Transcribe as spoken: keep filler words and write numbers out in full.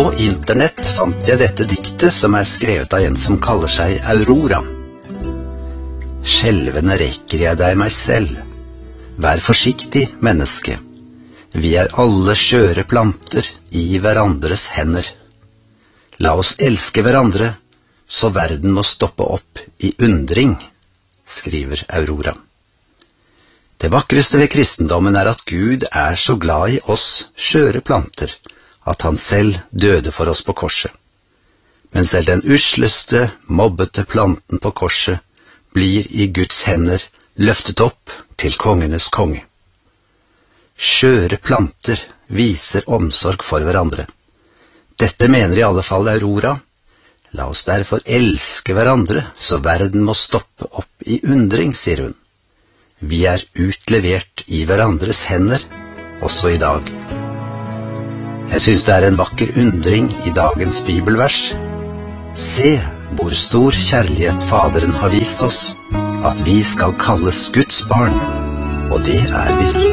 På internett fant jeg dette diktet som er skrevet av en som kaller seg Aurora. Skjelvende rekker jeg deg meg selv. Vær forsiktig, menneske. Vi er alle skjøre planter i hverandres hender. La oss elske hverandre, så verden må stoppe opp i undring, skriver Aurora. Det vakreste ved kristendommen er at Gud er så glad i oss skjøre planter, at han selv døde for oss på korset. Men selv den usleste, mobbete planten på korset blir i Guds hender løftet opp til kongenes konge. Skjøre planter viser omsorg for hverandre. Dette mener i alle fall Aurora. La oss derfor elske hverandre, så verden må stoppe opp i undring, sier hun. Vi er utlevert i hverandres hender, også i dag. Jeg synes det er en vakker undring i dagens bibelvers. Se hvor stor kjærlighet Faderen har vist oss, at vi skal kalles Guds barn, og det er vi.